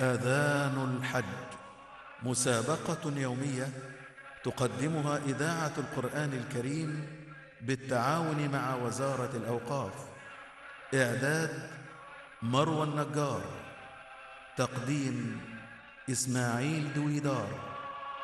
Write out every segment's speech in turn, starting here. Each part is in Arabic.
آذان الحج، مسابقة يومية تقدمها إذاعة القرآن الكريم بالتعاون مع وزارة الأوقاف. إعداد مروى النجار، تقديم إسماعيل دويدار.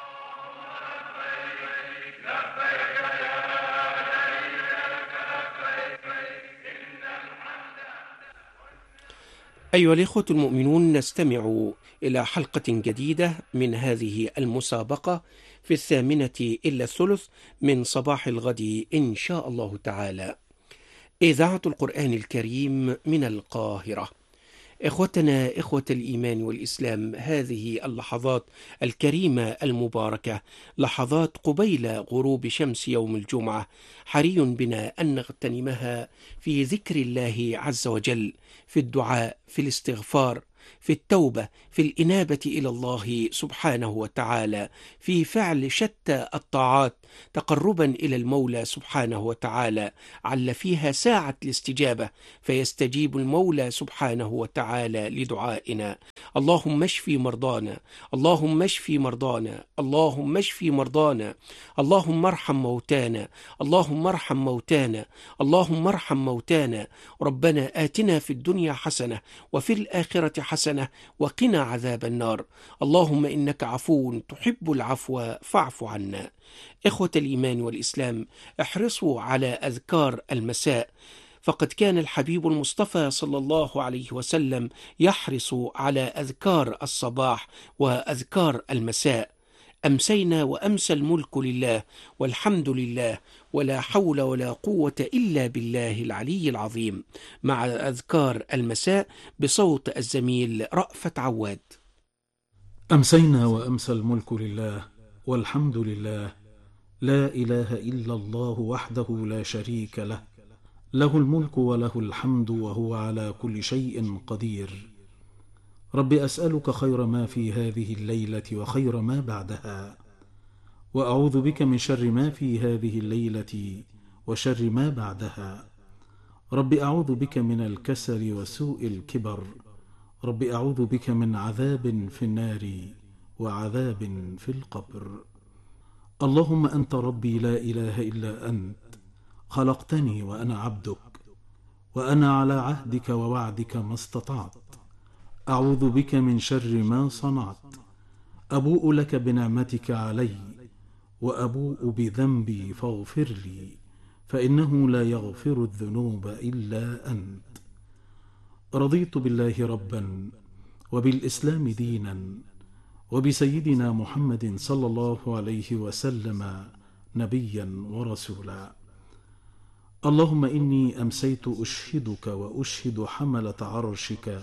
أيها الإخوة المؤمنون، نستمع إلى حلقة جديدة من هذه المسابقة في 8:03 من صباح الغد إن شاء الله تعالى. إذاعة القرآن الكريم من القاهرة. إخوتنا إخوة الإيمان والإسلام، هذه اللحظات الكريمة المباركة لحظات قبيل غروب شمس يوم الجمعة، حري بنا أن نغتنمها في ذكر الله عز وجل، في الدعاء، في الاستغفار، في التوبة، في الإنابة إلى الله سبحانه وتعالى، في فعل شتى الطاعات تقربا إلى المولى سبحانه وتعالى، عل فيها ساعة الاستجابة فيستجيب المولى سبحانه وتعالى لدعائنا. اللهم اشف مرضانا، اللهم اشف مرضانا، اللهم اشف مرضانا، اللهم ارحم موتانا، اللهم ارحم موتانا، اللهم ارحم موتانا. ربنا آتنا في الدنيا حسنة وفي الآخرة حسنة وقنا عذاب النار. اللهم إنك عفو تحب العفو فاعف عنا. إخوة الإيمان والإسلام، احرصوا على أذكار المساء، فقد كان الحبيب المصطفى صلى الله عليه وسلم يحرص على أذكار الصباح وأذكار المساء. أمسينا وأمسى الملك لله والحمد لله ولا حول ولا قوة إلا بالله العلي العظيم، مع أذكار المساء بصوت الزميل رأفت عواد. أمسينا وأمسى الملك لله والحمد لله، لا إله إلا الله وحده لا شريك له، له الملك وله الحمد وهو على كل شيء قدير. رب أسألك خير ما في هذه الليلة وخير ما بعدها، وأعوذ بك من شر ما في هذه الليلة وشر ما بعدها. رب أعوذ بك من الكسل وسوء الكبر، رب أعوذ بك من عذاب في النار وعذاب في القبر. اللهم أنت ربي لا إله إلا أنت، خلقتني وأنا عبدك، وأنا على عهدك ووعدك ما استطعت. أعوذ بك من شر ما صنعت، أبوء لك بنعمتك علي وأبوء بذنبي فاغفر لي، فإنه لا يغفر الذنوب إلا أنت. رضيت بالله ربا وبالإسلام دينا وبسيدنا محمد صلى الله عليه وسلم نبيا ورسولا. اللهم إني أمسيت أشهدك وأشهد حملة عرشك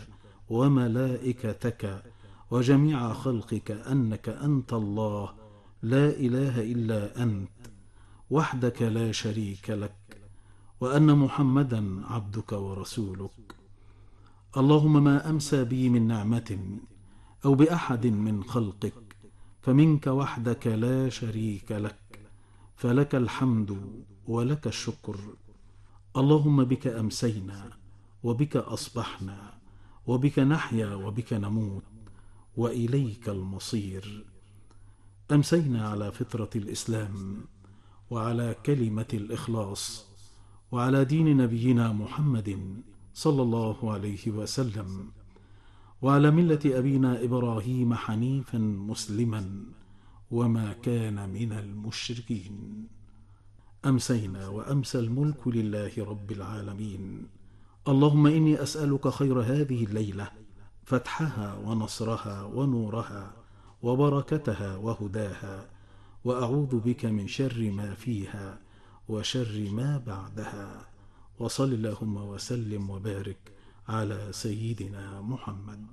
وملائكتك وجميع خلقك أنك أنت الله لا إله إلا أنت وحدك لا شريك لك، وأن محمدا عبدك ورسولك. اللهم ما أمسى بي من نعمة أو بأحد من خلقك فمنك وحدك لا شريك لك، فلك الحمد ولك الشكر. اللهم بك أمسينا وبك أصبحنا وبك نحيا وبك نموت وإليك المصير. أمسينا على فطرة الإسلام وعلى كلمة الإخلاص وعلى دين نبينا محمد صلى الله عليه وسلم، وعلى ملة أبينا إبراهيم حنيفا مسلما وما كان من المشركين. أمسينا وأمسى الملك لله رب العالمين. اللهم إني أسألك خير هذه الليلة، فتحها ونصرها ونورها وبركتها وهداها، وأعوذ بك من شر ما فيها وشر ما بعدها. وصل اللهم وسلم وبارك على سيدنا محمد.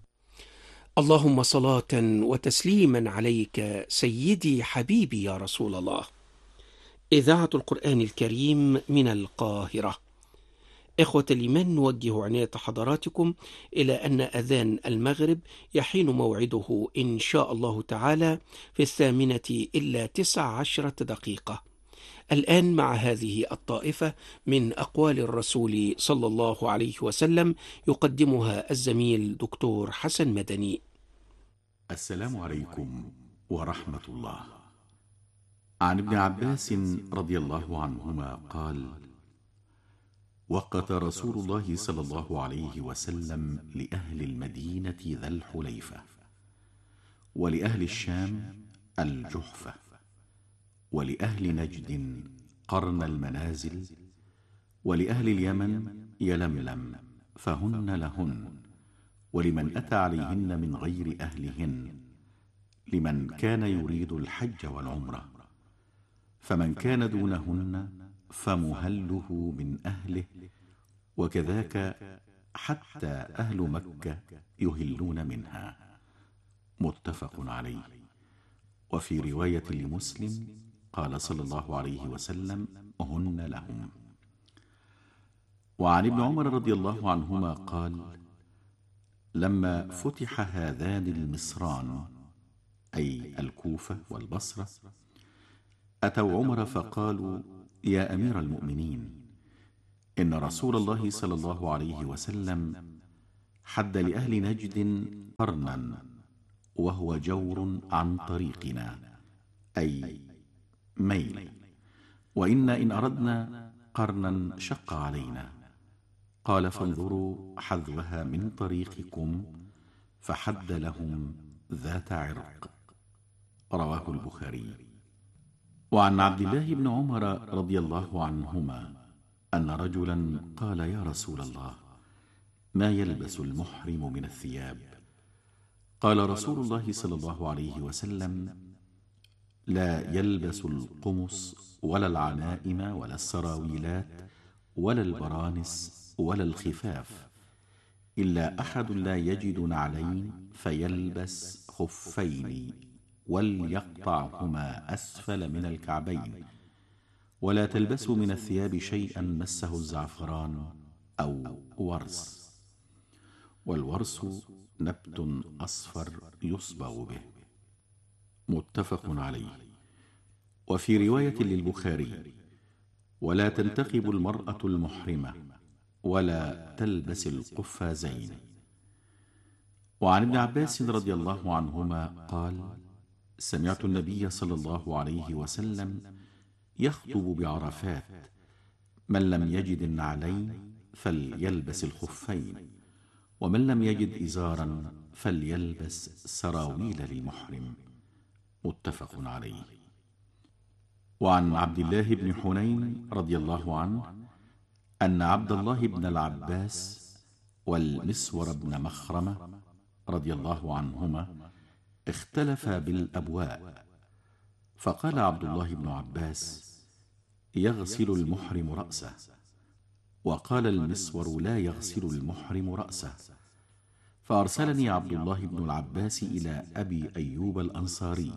اللهم صلاة وتسليما عليك سيدي حبيبي يا رسول الله. إذاعة القرآن الكريم من القاهرة. إخوة الإيمان، نوجه عناية حضراتكم إلى أن أذان المغرب يحين موعده إن شاء الله تعالى في 8:19 دقيقة. الآن مع هذه الطائفة من أقوال الرسول صلى الله عليه وسلم يقدمها الزميل دكتور حسن مدني. السلام عليكم ورحمة الله. عن ابن عباس رضي الله عنهما قال: وقت رسول الله صلى الله عليه وسلم لأهل المدينة ذا الحليفة، ولأهل الشام الجحفة، ولأهل نجد قرن المنازل، ولأهل اليمن يلملم، فهن لهن، ولمن أتى عليهن من غير أهلهن، لمن كان يريد الحج والعمرة، فمن كان دونهن فمهله من أهله، وكذاك حتى أهل مكة يهلون منها. متفق عليه. وفي رواية لمسلم قال صلى الله عليه وسلم: هن لهم. وعن ابن عمر رضي الله عنهما قال: لما فتح هذان المصران، أي الكوفة والبصرة، أتوا عمر فقالوا: يا أمير المؤمنين، إن رسول الله صلى الله عليه وسلم حد لأهل نجد قرنا، وهو جور عن طريقنا، أي ميل، وإنا إن أردنا قرنا شق علينا. قال: فانظروا حذوها من طريقكم، فحد لهم ذات عرق. رواه البخاري. وعن عبد الله بن عمر رضي الله عنهما أن رجلا قال: يا رسول الله، ما يلبس المحرم من الثياب؟ قال رسول الله صلى الله عليه وسلم: لا يلبس القمص ولا العنائم ولا السراويلات ولا البرانس ولا الخفاف، إلا أحد لا يجد نعلين فيلبس خفين وليقطعهما أسفل من الكعبين، ولا تلبسوا من الثياب شيئا مسه الزعفران أو ورس. والورس نبت أصفر يصبغ به. متفق عليه. وفي رواية للبخاري: ولا تنتقب المرأة المحرمة، ولا تلبس القفازين. وعن ابن عباس رضي الله عنهما قال: سمعت النبي صلى الله عليه وسلم يخطب بعرفات: من لم يجد النعلين فليلبس الخفين، ومن لم يجد إزارا فليلبس سراويل للمحرم. متفق عليه. وعن عبد الله بن حنين رضي الله عنه أن عبد الله بن العباس والمسور بن مخرمة رضي الله عنهما اختلفا بالأبواء، فقال عبد الله بن عباس: يغسل المحرم رأسه، وقال المسور: لا يغسل المحرم رأسه. فأرسلني عبد الله بن العباس إلى أبي أيوب الأنصاري،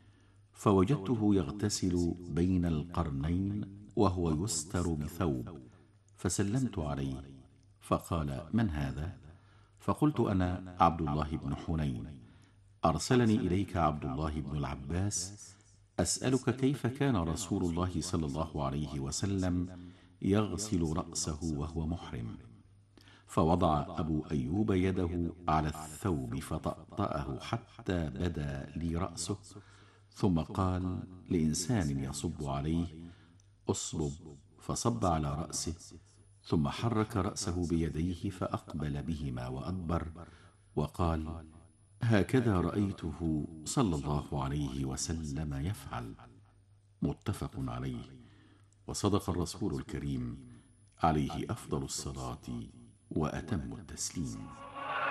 فوجدته يغتسل بين القرنين وهو يستر بثوب، فسلمت عليه، فقال: من هذا؟ فقلت: أنا عبد الله بن حنين، أرسلني إليك عبد الله بن العباس أسألك كيف كان رسول الله صلى الله عليه وسلم يغسل رأسه وهو محرم. فوضع أبو أيوب يده على الثوب فطأطأه حتى بدا لي رأسه، ثم قال لإنسان يصب عليه: أصبب، فصب على رأسه، ثم حرك رأسه بيديه فأقبل بهما وأدبر، وقال: هكذا رأيته صلى الله عليه وسلم يفعل. متفق عليه. وصدق الرسول الكريم عليه أفضل الصلاة وأتم التسليم.